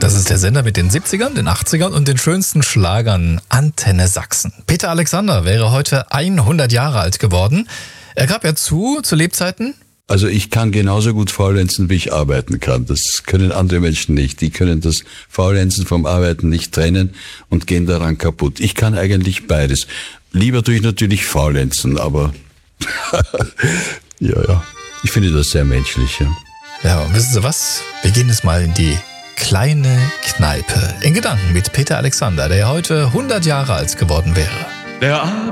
Das ist der Sender mit den 70ern, den 80ern und den schönsten Schlagern, Antenne Sachsen. Peter Alexander wäre heute 100 Jahre alt geworden. Er gab ja zu Lebzeiten. Also ich kann genauso gut faulenzen, wie ich arbeiten kann. Das können andere Menschen nicht. Die können das Faulenzen vom Arbeiten nicht trennen und gehen daran kaputt. Ich kann eigentlich beides. Lieber tue ich natürlich faulenzen, aber ja. Ich finde das sehr menschlich, ja. Ja, und wissen Sie was? Wir gehen jetzt mal in die kleine Kneipe. In Gedanken mit Peter Alexander, der heute 100 Jahre alt geworden wäre. Der